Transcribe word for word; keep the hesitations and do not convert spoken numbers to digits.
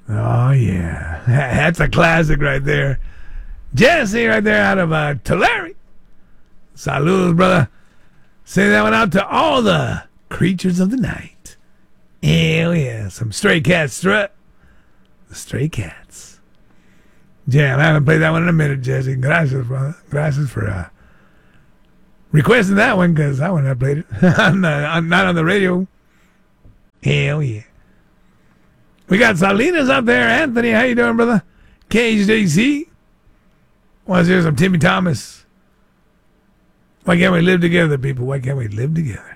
Oh, yeah. That's a classic right there. Jesse right there out of uh, Tulare. Saludos, brother. Send that one out to all the creatures of the night. Hell yeah. Some Stray Cats strut. The Stray Cats. Jam. I haven't played that one in a minute, Jesse. Gracias, brother. Gracias for uh, requesting that one, because I wouldn't have played it. I'm not, I'm not on the radio. Hell yeah. We got Salinas up there. Anthony, how you doing, brother? K H D C. Want to hear some Timmy Thomas? Why can't we live together, people? Why can't we live together?